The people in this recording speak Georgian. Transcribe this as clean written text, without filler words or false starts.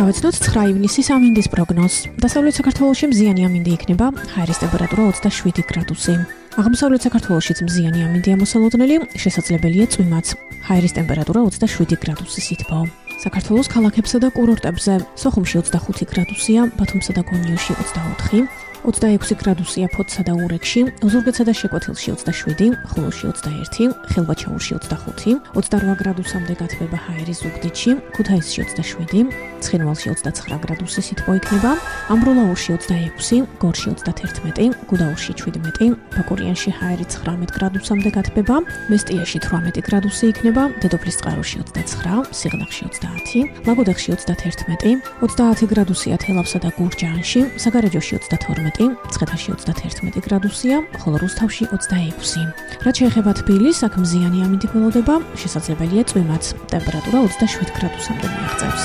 დავეცდოთ 9 ივნისის ამინდის პროგნოზს. დასავლეთ საქართველოში მზიანი ამინდი იქნება, ჰაერის ტემპერატურა 27 გრადუსი. აღმოსავლეთ საქართველოშიც მზიანი ამინდია მოსალოდნელი, შესაძლებელია წვიმაც. ჰაერის ტემპერატურა 27 გრადუსი სითბო. საქართველოს ქალაქებსა და კურორტებზე სოხუმში 25 გრადუსია, ბათუმსა და გონიოში 24, 26 გრადუსია ფოთსა და ურეკში, ოზურგეთსა და შეკვეთილში 27, ხულოში 21, ხელვაჩაურში 25, 28 გრადუსამდე გათბება ჰაერი ზუგდიდში, ქუთაისში 27, ცხინვალში 29 გრადუსი სითბო იქნება, ამბროლაურში 26, გორში 31, გუდაურში 17, ბაკურიანში ჰაერი 19 გრადუსამდე გათბება, მესტიაში 18 გრადუსი იქნება, დედოფლისწყაროში 29, სიღნაღში 30, ლაგოდეხში 31, 30 გრადუსია თელავსა და გურჯაანში, საგარეჯოში 22, ცხეთაში 31 გრადუსია, ხოლო რუსთავში 26. რაც შეეხება თბილისს, აქ მზიანი ამინდი გველოდება, შესაძლებელია წვიმაც. ტემპერატურა 27 გრადუსამდე მიაღწევს.